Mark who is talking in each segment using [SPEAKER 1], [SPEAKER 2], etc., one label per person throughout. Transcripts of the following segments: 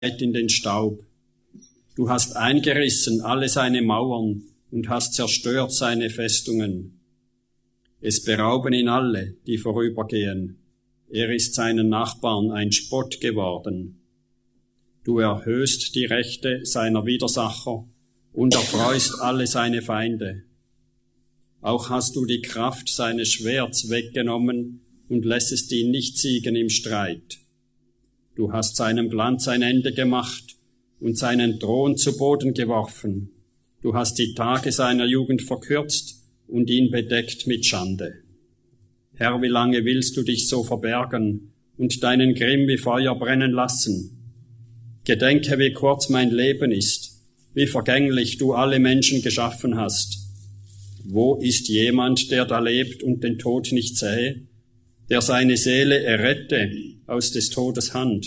[SPEAKER 1] in den Staub. Du hast eingerissen alle seine Mauern und hast zerstört seine Festungen. Es berauben ihn alle, die vorübergehen. Er ist seinen Nachbarn ein Spott geworden. Du erhöhst die Rechte seiner Widersacher und erfreust alle seine Feinde. Auch hast du die Kraft seines Schwerts weggenommen und lässest ihn nicht siegen im Streit. Du hast seinem Glanz ein Ende gemacht und seinen Thron zu Boden geworfen. Du hast die Tage seiner Jugend verkürzt und ihn bedeckt mit Schande. Herr, wie lange willst du dich so verbergen und deinen Grimm wie Feuer brennen lassen? Gedenke, wie kurz mein Leben ist, wie vergänglich du alle Menschen geschaffen hast. Wo ist jemand, der da lebt und den Tod nicht sähe, der seine Seele errette aus des Todes Hand?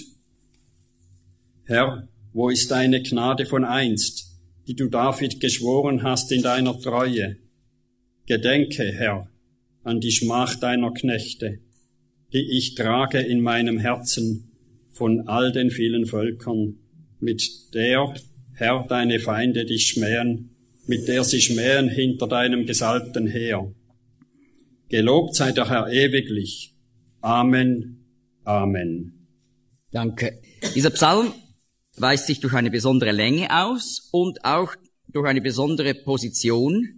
[SPEAKER 1] Herr, wo ist deine Gnade von einst, die du David geschworen hast in deiner Treue? Gedenke, Herr, an die Schmach deiner Knechte, die ich trage in meinem Herzen von all den vielen Völkern, mit der, Herr, deine Feinde dich schmähen, mit der sie schmähen hinter deinem gesalbten Heer. Gelobt sei der Herr ewiglich. Amen. Amen.
[SPEAKER 2] Danke. Dieser Psalm weist sich durch eine besondere Länge aus und auch durch eine besondere Position,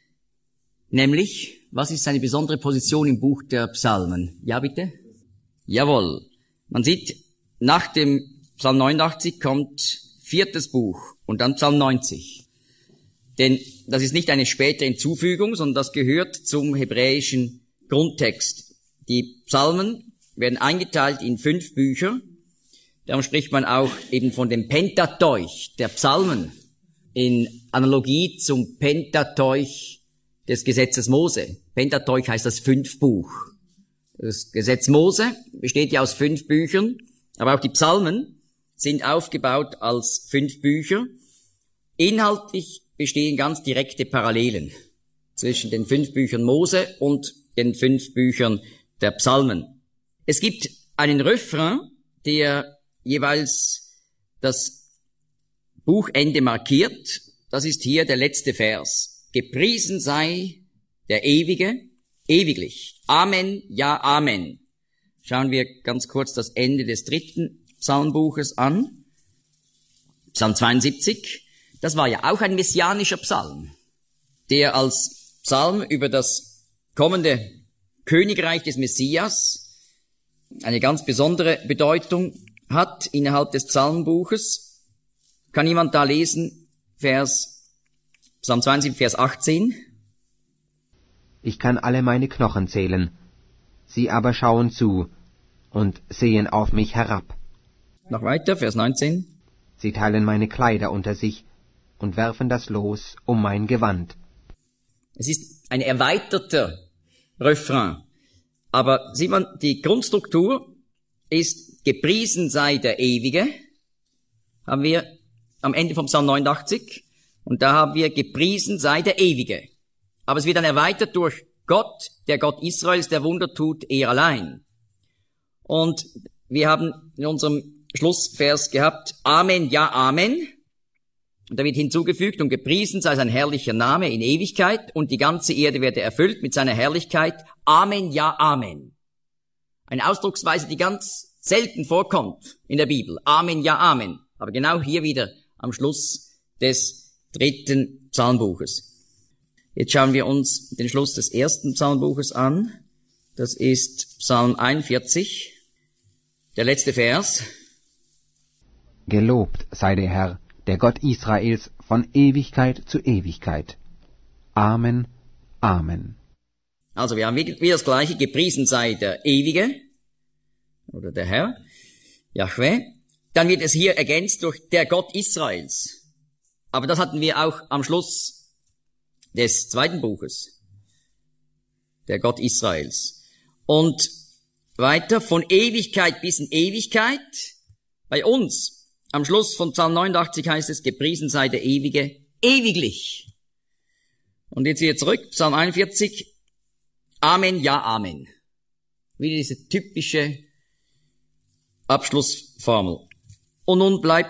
[SPEAKER 2] nämlich, was ist seine besondere Position im Buch der Psalmen? Ja, bitte? Jawohl. Man sieht, nach dem Psalm 89 kommt 4. Buch und dann Psalm 90. Denn das ist nicht eine späte Hinzufügung, sondern das gehört zum hebräischen Grundtext. Die Psalmen werden eingeteilt in 5 Bücher. Darum spricht man auch eben von dem Pentateuch der Psalmen in Analogie zum Pentateuch des Gesetzes Mose. Pentateuch heißt das 5 Buch. Das Gesetz Mose besteht ja aus 5 Büchern, aber auch die Psalmen sind aufgebaut als 5 Bücher. Inhaltlich bestehen ganz direkte Parallelen zwischen den 5 Büchern Mose und den 5 Büchern der Psalmen. Es gibt einen Refrain, der jeweils das Buchende markiert. Das ist hier der letzte Vers. Gepriesen sei der Ewige, ewiglich. Amen, ja, Amen. Schauen wir ganz kurz das Ende des 3. Psalmbuches an. Psalm 72. Das war ja auch ein messianischer Psalm, der als Psalm über das kommende Königreich des Messias eine ganz besondere Bedeutung hat innerhalb des Psalmbuches. Kann jemand da lesen? Psalm 72, Vers 18.
[SPEAKER 3] Ich kann alle meine Knochen zählen, sie aber schauen zu und sehen auf mich herab.
[SPEAKER 2] Noch weiter, Vers 19.
[SPEAKER 3] Sie teilen meine Kleider unter sich und werfen das Los um mein Gewand.
[SPEAKER 2] Es ist ein erweiterter Refrain. Aber sieht man, die Grundstruktur ist gepriesen sei der Ewige, haben wir am Ende vom Psalm 89. Und da haben wir gepriesen sei der Ewige. Aber es wird dann erweitert durch Gott, der Gott Israels, der Wunder tut, er allein. Und wir haben in unserem Schlussvers gehabt, Amen, ja, Amen. Und da wird hinzugefügt, und gepriesen sei sein herrlicher Name in Ewigkeit, und die ganze Erde werde erfüllt mit seiner Herrlichkeit. Amen, ja, Amen. Eine Ausdrucksweise, die ganz selten vorkommt in der Bibel. Amen, ja, Amen. Aber genau hier wieder am Schluss des 3. Psalmbuches. Jetzt schauen wir uns den Schluss des 1. Psalmbuches an. Das ist Psalm 41, der letzte Vers.
[SPEAKER 3] Gelobt sei der Herr, der Gott Israels, von Ewigkeit zu Ewigkeit. Amen, Amen.
[SPEAKER 2] Also wir haben wieder das Gleiche, gepriesen sei der Ewige, oder der Herr, Jahwe. Dann wird es hier ergänzt durch der Gott Israels. Aber das hatten wir auch am Schluss des 2. Buches. Der Gott Israels. Und weiter, von Ewigkeit bis in Ewigkeit. Bei uns, am Schluss von Psalm 89 heißt es, gepriesen sei der Ewige, ewiglich. Und jetzt wieder zurück, Psalm 41, Amen, ja, Amen. Wieder diese typische Abschlussformel. Und nun bleibt